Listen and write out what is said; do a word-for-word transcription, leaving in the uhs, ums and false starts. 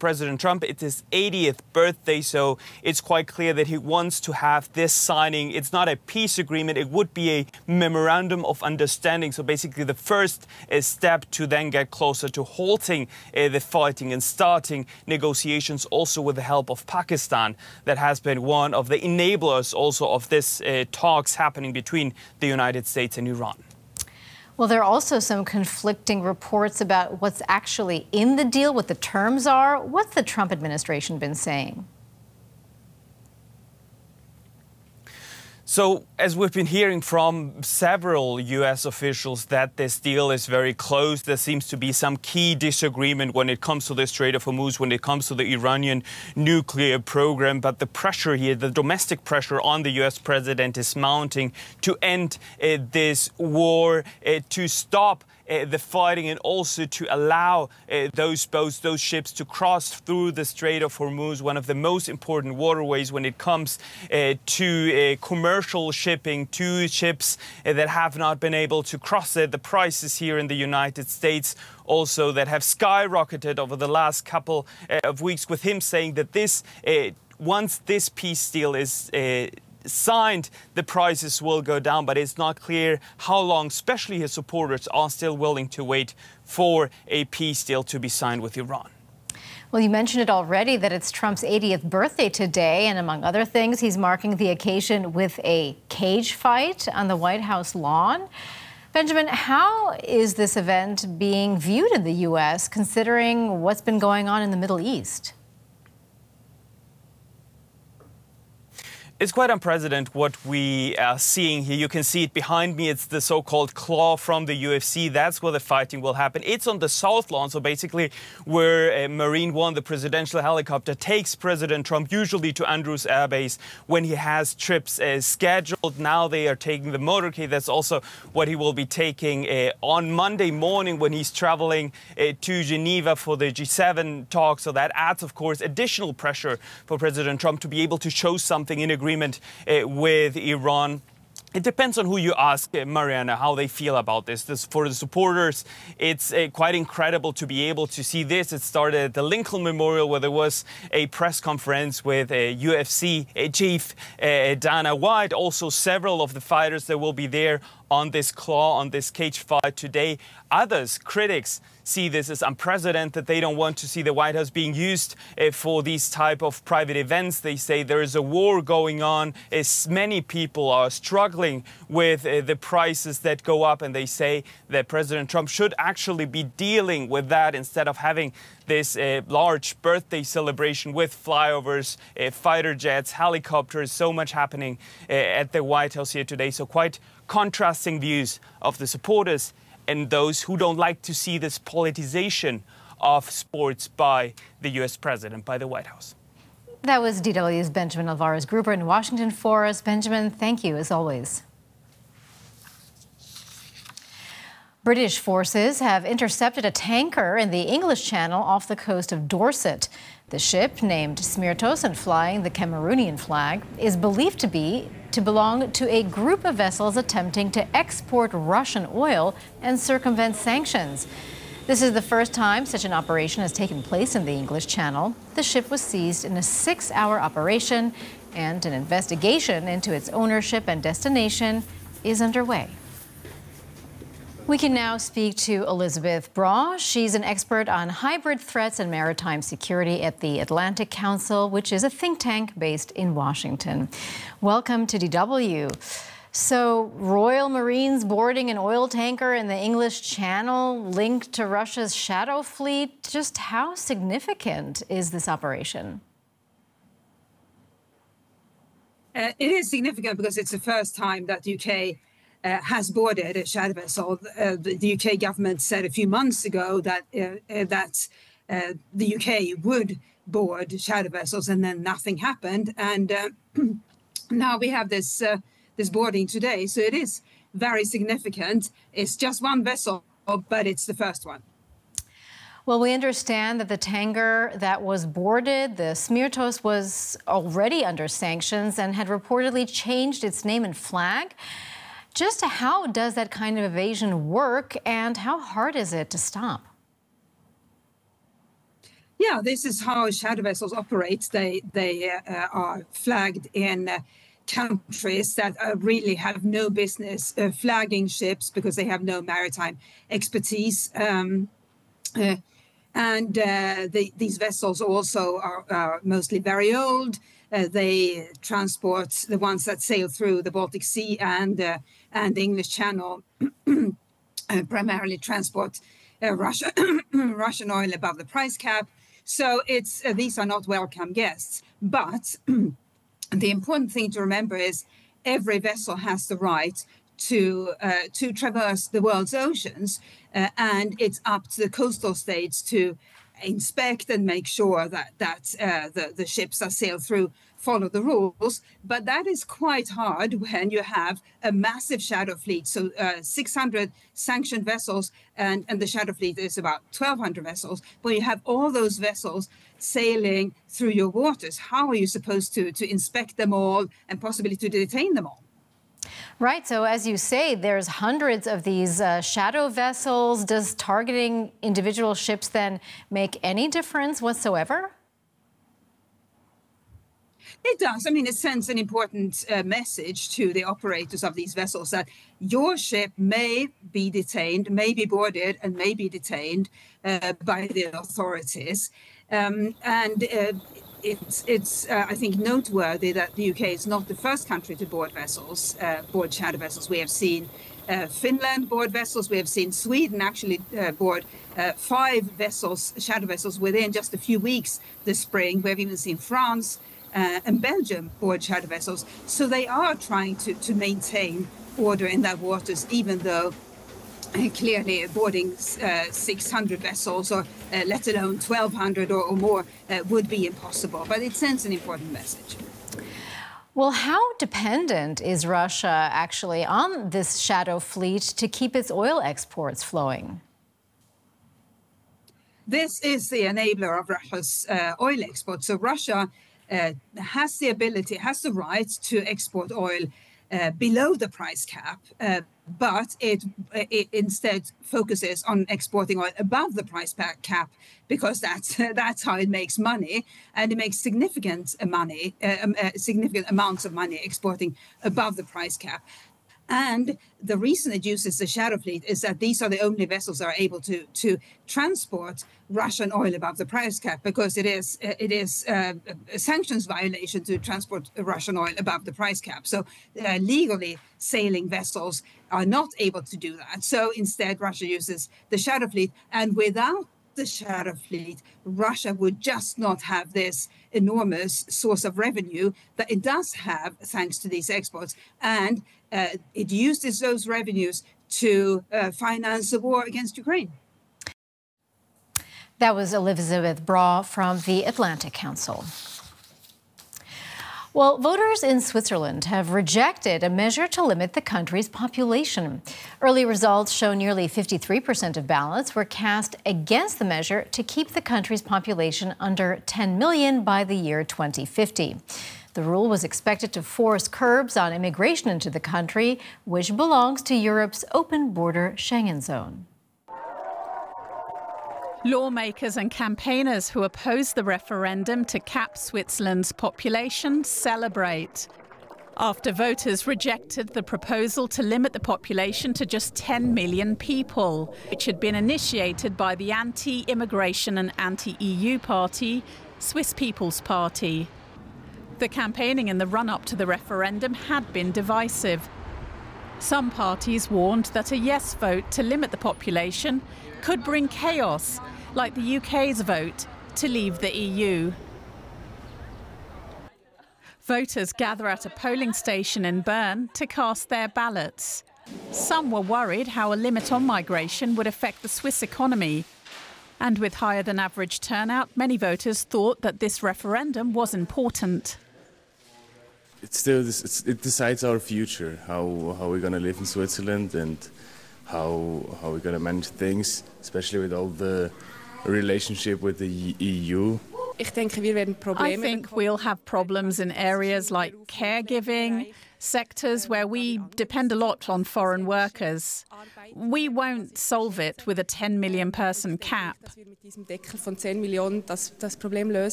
President Trump. It's his eightieth birthday, so it's quite clear that he wants to have this signing. It's not a peace agreement. It would be a memorandum of understanding. So basically the first uh, step to then get closer to halting uh, the fighting and starting negotiations, also with the help of Pakistan. That has been one of the enablers also of this uh, talks happening between the United States and Iran. Well, there are also some conflicting reports about what's actually in the deal, what the terms are. What's the Trump administration been saying? So, as we've been hearing from several U S officials, that this deal is very close. There seems to be some key disagreement when it comes to the Strait of Hormuz, when it comes to the Iranian nuclear program. But the pressure here, the domestic pressure on the U S president is mounting to end uh, this war, uh, to stop Uh, the fighting, and also to allow uh, those boats, those ships to cross through the Strait of Hormuz, one of the most important waterways when it comes uh, to uh, commercial shipping, to ships uh, that have not been able to cross it. The prices here in the United States also that have skyrocketed over the last couple uh, of weeks, with him saying that this, uh, once this peace deal is uh, signed, the prices will go down, but it's not clear how long, especially his supporters, are still willing to wait for a peace deal to be signed with Iran. Well, you mentioned it already that it's Trump's eightieth birthday today, and among other things, he's marking the occasion with a cage fight on the White House lawn. Benjamin, how is this event being viewed in the U S, considering what's been going on in the Middle East? It's quite unprecedented what we are seeing here. You can see it behind me. It's the so-called claw from the U F C. That's where the fighting will happen. It's on the South Lawn, so basically where uh, Marine One, the presidential helicopter, takes President Trump usually to Andrews Air Base when he has trips uh, scheduled. Now they are taking the motorcade. That's also what he will be taking uh, on Monday morning when he's traveling uh, to Geneva for the G seven talk. So that adds, of course, additional pressure for President Trump to be able to show something in agreement agreement uh, with Iran. It depends on who you ask, uh, Mariana, how they feel about this. This for the supporters, it's uh, quite incredible to be able to see this. It started at the Lincoln Memorial, where there was a press conference with a U F C uh, chief, uh, Dana White. Also, several of the fighters that will be there on this claw, on this cage fight today. Others, critics, see this as unprecedented. They don't want to see the White House being used uh, for these type of private events. They say there is a war going on, as many people are struggling with uh, the prices that go up, and they say that President Trump should actually be dealing with that instead of having this uh, large birthday celebration with flyovers, uh, fighter jets, helicopters, so much happening uh, at the White House here today. So quite contrasting views of the supporters and those who don't like to see this politicization of sports by the U S president, by the White House. That was D W's Benjamin Alvarez-Gruber in Washington for us. Benjamin, thank you as always. British forces have intercepted a tanker in the English Channel off the coast of Dorset. The ship, named Smirtos and flying the Cameroonian flag, is believed to be to belong to a group of vessels attempting to export Russian oil and circumvent sanctions. This is the first time such an operation has taken place in the English Channel. The ship was seized in a six-hour operation, and an investigation into its ownership and destination is underway. We can now speak to Elizabeth Braw. She's an expert on hybrid threats and maritime security at the Atlantic Council, which is a think tank based in Washington. Welcome to D W. So, Royal Marines boarding an oil tanker in the English Channel linked to Russia's shadow fleet. Just how significant is this operation? Uh, it is significant because it's the first time that U K Uh, has boarded a shadow vessel. Uh, the, the U K government said a few months ago that uh, uh, that uh, the U K would board shadow vessels, and then nothing happened. And uh, now we have this uh, this boarding today, so it is very significant. It's just one vessel, but it's the first one. Well, we understand that the tanker that was boarded, the Smirtos, was already under sanctions and had reportedly changed its name and flag. Just how does that kind of evasion work, and how hard is it to stop? Yeah, this is how shadow vessels operate. They they uh, are flagged in uh, countries that uh, really have no business uh, flagging ships because they have no maritime expertise. Um, uh, and uh, the, these vessels also are, are mostly very old. Uh, they transport the ones that sail through the Baltic Sea and uh, and the English Channel, uh, primarily transport uh, Russia, Russian oil above the price cap. So it's uh, these are not welcome guests. But the important thing to remember is every vessel has the right to uh, to traverse the world's oceans, uh, and it's up to the coastal states to inspect and make sure that that uh, the the ships that sail through follow the rules. But that is quite hard when you have a massive shadow fleet, so uh, six hundred sanctioned vessels, and and the shadow fleet is about twelve hundred vessels. But you have all those vessels sailing through your waters. How are you supposed to to inspect them all and possibly to detain them all? Right. So as you say, there's hundreds of these uh, shadow vessels. Does targeting individual ships then make any difference whatsoever? It does. I mean, it sends an important uh, message to the operators of these vessels that your ship may be detained, may be boarded, and may be detained uh, by the authorities. Um, and uh, it's, it's uh, I think, noteworthy that the U K is not the first country to board vessels, uh, board shadow vessels. We have seen uh, Finland board vessels. We have seen Sweden actually uh, board uh, five vessels, shadow vessels, within just a few weeks this spring. We have even seen France Uh, and Belgium board shadow vessels. So they are trying to, to maintain order in their waters, even though uh, clearly boarding uh, six hundred vessels, or uh, let alone twelve hundred or, or more, uh, would be impossible. But it sends an important message. Well, how dependent is Russia actually on this shadow fleet to keep its oil exports flowing? This is the enabler of Russia's uh, oil exports. So Russia Uh, has the ability, has the right to export oil uh, below the price cap, uh, but it, it instead focuses on exporting oil above the price cap because that's that's how it makes money, and it makes significant money, uh, uh, significant amounts of money exporting above the price cap. And the reason it uses the shadow fleet is that these are the only vessels that are able to to transport Russian oil above the price cap, because it is it is uh, a sanctions violation to transport Russian oil above the price cap. So uh, legally sailing vessels are not able to do that. So instead, Russia uses the shadow fleet, and without the shadow fleet, Russia would just not have this enormous source of revenue that it does have thanks to these exports. And uh, it uses those revenues to uh, finance the war against Ukraine. That was Elizabeth Braw from the Atlantic Council. Well, voters in Switzerland have rejected a measure to limit the country's population. Early results show nearly fifty-three percent of ballots were cast against the measure to keep the country's population under ten million by the year twenty fifty. The rule was expected to force curbs on immigration into the country, which belongs to Europe's open border Schengen zone. Lawmakers and campaigners who oppose the referendum to cap Switzerland's population celebrate. After voters rejected the proposal to limit the population to just ten million people, which had been initiated by the anti-immigration and anti-E U party, Swiss People's Party. The campaigning in the run-up to the referendum had been divisive. Some parties warned that a yes vote to limit the population could bring chaos, like the U K's vote to leave the E U. Voters gather at a polling station in Bern to cast their ballots. Some were worried how a limit on migration would affect the Swiss economy. And with higher than average turnout, many voters thought that this referendum was important. It's still, it's, it decides our future, how, how we're going to live in Switzerland and how, how we're going to manage things, especially with all the relationship with the E U. Ich denke, wir werden Probleme. I think we'll have problems in areas like caregiving, sectors where we depend a lot on foreign workers. We won't solve it with a ten million person cap. Dass wir mit diesem Deckel von zehn Millionen das, das Problem lösen.